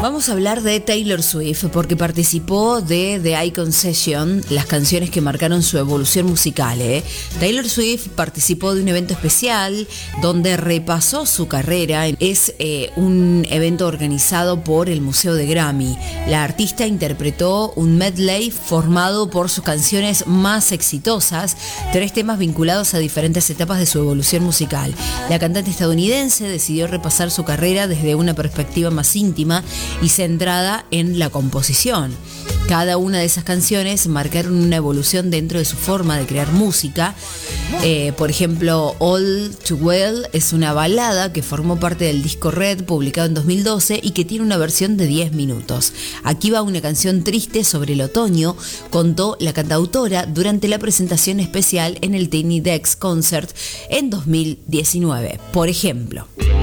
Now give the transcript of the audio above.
Vamos a hablar de Taylor Swift porque participó de The Icon Session, las canciones que marcaron su evolución musical. Taylor Swift participó de un evento especial donde repasó su carrera. Es un evento organizado por el Museo de Grammy. La artista interpretó un medley formado por sus canciones más exitosas, 3 temas vinculados a diferentes etapas de su evolución musical. La cantante estadounidense decidió repasar su carrera desde una perspectiva más íntima y centrada en la composición. Cada una de esas canciones marcaron una evolución dentro de su forma de crear música. Por ejemplo, All Too Well es una balada que formó parte del disco Red, publicado en 2012 y que tiene una versión de 10 minutos. Aquí va una canción triste sobre el otoño, contó la cantautora durante la presentación especial en el Tiny Desk Concert en 2019. Por ejemplo,